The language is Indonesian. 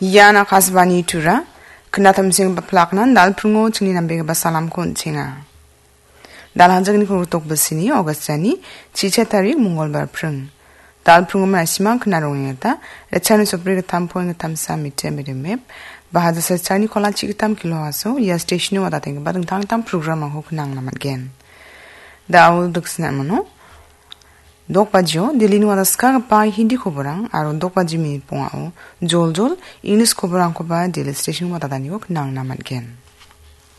Yana kasbani tura, kenatam sing baplaknan dal prungo cingni nambega basalam kun cinga. Dal hanjagni kurutok basini Augustani, cica tarik Mongolbar prung. Dal prungo manasima kenarongeta, recani sopri ketampo yang ketamsa mitte mep, bahasa secani kola cikitam kilo aso, ya stasiunu wada tengga badeng tam program aku kenang namat gen. Da awal duksna mano, dok bajo dilini wada ska pa hindi koborang aron dok baji minit pongao jol English koborang ko ba dil station wada tani ko kenang namat gen.